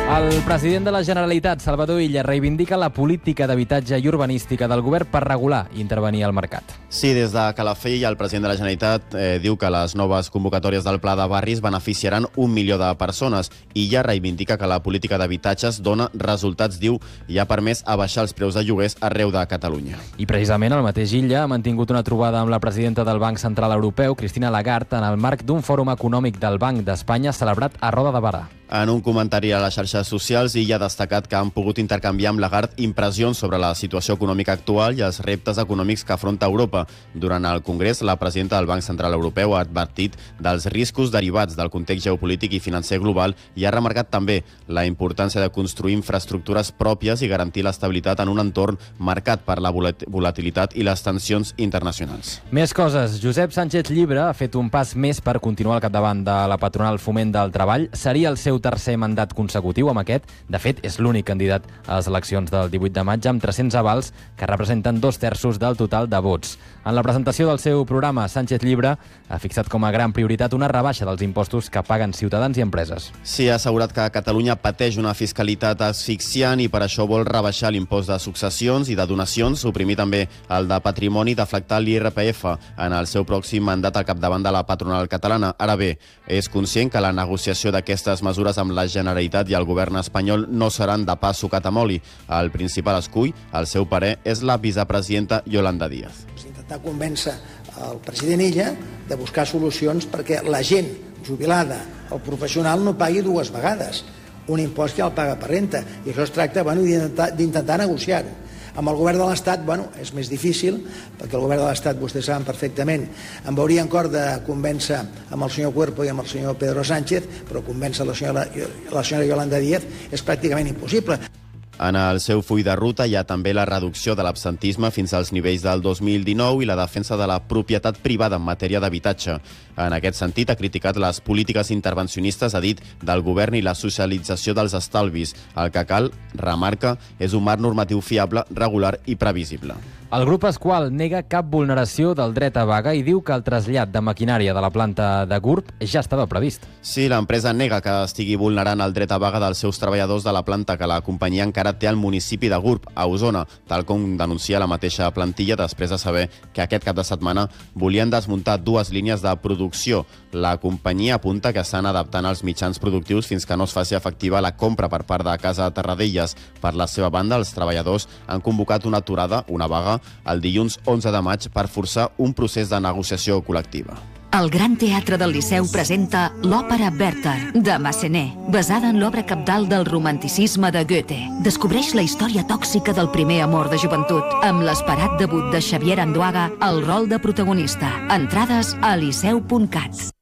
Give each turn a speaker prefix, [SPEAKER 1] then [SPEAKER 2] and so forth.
[SPEAKER 1] El president de la Generalitat, Salvador Illa, reivindica la política d'habitatge i urbanística del govern per regular i intervenir al mercat.
[SPEAKER 2] Sí, des de Calafell, el president de la Generalitat diu que les noves convocatòries del Pla de Barris beneficiaran 1 milió de persones. Illa reivindica que la política d'habitatges dona resultats, diu, i ha permès abaixar els preus de lloguers arreu de Catalunya.
[SPEAKER 1] I precisament el mateix Illa ha mantingut una trobada amb la presidenta del Banc Central Europeu, Christine Lagarde, en el marc d'un fòrum econòmic del Banc d'Espanya celebrat a Roda de Barà.
[SPEAKER 2] En un comentari a les xarxes socials, Illa ha destacat que han pogut intercanviar amb Lagarde impressions sobre la situació econòmica actual i els reptes econòmics que afronta Europa. Durant el Congrés, la presidenta del Banc Central Europeu ha advertit dels riscos derivats del context geopolític i financer global i ha remarcat també la importància de construir infraestructures pròpies i garantir l'estabilitat en un entorn marcat per la volatilitat i les tensions internacionals.
[SPEAKER 1] Més coses. Josep Sánchez Llibre ha fet un pas més per continuar al capdavant de la patronal Foment del Treball. Seria el seu tercer mandat consecutiu amb aquest. De fet, és l'únic candidat a les eleccions del 18 de maig amb 300 avals que representen 2/3 del total de vots. En la presentació del seu programa, Sánchez Llibre ha fixat com a gran prioritat una rebaixa dels impostos que paguen ciutadans i empreses.
[SPEAKER 2] Sí, ha assegurat que Catalunya pateix una fiscalitat asfixiant i per això vol rebaixar l'impost de successions i de donacions, suprimir també el de patrimoni i deflactar l'IRPF en el seu pròxim mandat al capdavant de la patronal catalana. Ara bé, és conscient que la negociació d'aquestes mesures amb la Generalitat i el govern espanyol no seran de pa sucat amb oli. El principal escull, al seu parer, és la vicepresidenta Yolanda Díaz.
[SPEAKER 3] Intentar convèncer el president Illa de buscar solucions perquè la gent jubilada, el professional, no pagui dues vegades un impost que ja el paga per renta, i això es tracta d'intentar negociar-ho. Amb el govern de l'Estat, és més difícil, perquè el govern de l'Estat, vostès saben perfectament, em veuria en cor de convèncer amb el senyor Cuerpo i amb el senyor Pedro Sánchez, però convèncer la senyora Yolanda Díaz és pràcticament impossible.
[SPEAKER 2] En el seu full de ruta hi ha també la reducció de l'absentisme fins als nivells del 2019 i la defensa de la propietat privada en matèria d'habitatge. En aquest sentit, ha criticat les polítiques intervencionistes, ha dit, del govern i la socialització dels estalvis. El que cal, remarca, és un marc normatiu fiable, regular i previsible.
[SPEAKER 1] El grup Esqual nega cap vulneració del dret a vaga i diu que el trasllat de maquinària de la planta de Gurb ja estava previst.
[SPEAKER 2] Sí, l'empresa nega que estigui vulnerant el dret a vaga dels seus treballadors de la planta que la companyia encara té al municipi de Gurb, a Osona, tal com denuncia la mateixa plantilla després de saber que aquest cap de setmana volien desmuntar 2 línies de producció. La companyia apunta que estan adaptant els mitjans productius fins que no es faci efectiva la compra per part de Casa Terradellas. Per la seva banda, els treballadors han convocat una aturada, una vaga, el dilluns 11 de maig per forçar un procés de negociació col·lectiva.
[SPEAKER 4] El Gran Teatre del Liceu presenta l'òpera Werther, de Massenet, basada en l'obra cabdal del romanticisme de Goethe. Descobreix la història tòxica del primer amor de joventut, amb l'esperat debut de Xavier Andoaga al rol de protagonista. Entrades a liceu.cat.